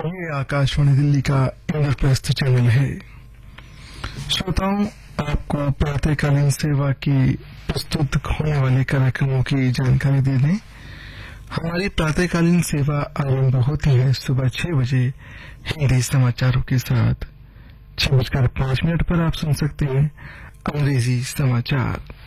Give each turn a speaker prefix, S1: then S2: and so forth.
S1: ये आकाशवाणी दिल्ली का इंद्रप्रस्थ चैनल है। श्रोताओं, आपको प्रातःकालीन सेवा की प्रस्तुत होने वाले कार्यक्रमों की जानकारी दे दें। हमारी प्रातःकालीन सेवा आरंभ होती है सुबह 6 बजे हिंदी समाचारों के साथ। 6:05 पर आप सुन सकते हैं अंग्रेजी समाचार।